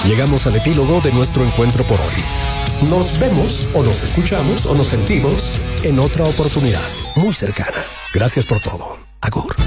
llegamos al epílogo de nuestro encuentro por hoy. Nos vemos, o nos escuchamos, o nos sentimos en otra oportunidad muy cercana. Gracias por todo. Agur.